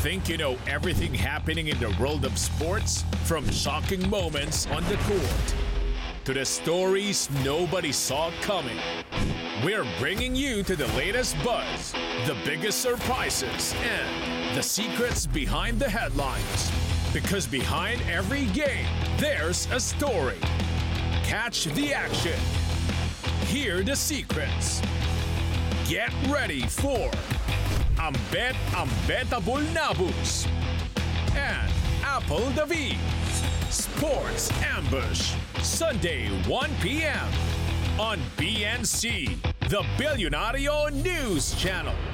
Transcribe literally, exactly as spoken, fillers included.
Think you know everything happening in the world of sports? From shocking moments on the court to the stories nobody saw coming. We're bringing you to the latest buzz, the biggest surprises, and the secrets behind the headlines. Because behind every game, there's a story. Catch the action. Hear the secrets. Get ready for Ambet Ambetable Nabus and Apple David. Sports Ambush, Sunday one p.m. on B N C, the Billionario News Channel.